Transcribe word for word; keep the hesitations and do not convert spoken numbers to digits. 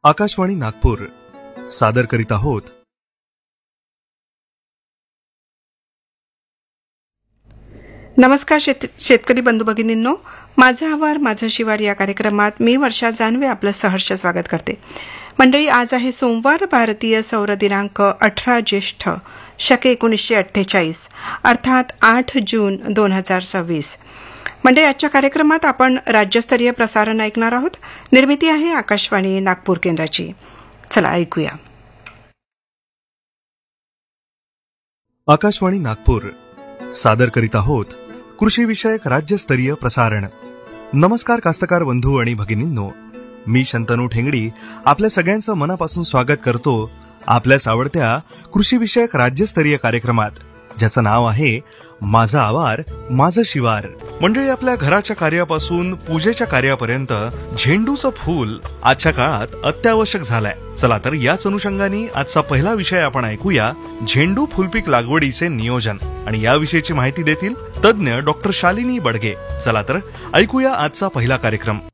आकाशवाणी नागपूर सादर करीत आहोत नमस्कार शेत शेतकरी बंधू भगिनींनो, माझा आवार माझा शिवार या कार्यक्रमात मी वर्षा जानवे आपलं सहर्ष स्वागत करते. मंडळी, आज आहे सोमवार, भारतीय सौर दिनांक अठरा ज्येष्ठ शके एकोणीसशे अठ्ठेचाळीस अर्थात आठ जून दोन हजार सव्वीस. मंडळी, आजच्या कार्यक्रमात आपण राज्यस्तरीय प्रसारण ऐकणार आहोत. निर्मिती आहे आकाशवाणी नागपूर केंद्राची. चला ऐकूया. आकाशवाणी नागपूर सादर करीत आहोत कृषी विषयक राज्यस्तरीय प्रसारण. नमस्कार कास्तकार बंधू आणि भगिनींनो, मी शंतनू ठेंगडी आपल्या सगळ्यांचं मनापासून स्वागत करतो आपल्याच आवडत्या कृषी विषयक राज्यस्तरीय कार्यक्रमात, ज्याचं नाव आहे माझा आवार माझं शिवार. मंडळी, आपल्या घराच्या कार्यापासून पूजेच्या कार्यापर्यंत झेंडूचं फूल आजच्या काळात अत्यावश्यक झालंय. चला तर याच अनुषंगाने आजचा पहिला विषय आपण ऐकूया, झेंडू फुलपीक लागवडीचे नियोजन. आणि याविषयीची माहिती देतील तज्ज्ञ डॉक्टर शालिनी बडगे. चला तर ऐकूया आजचा पहिला कार्यक्रम.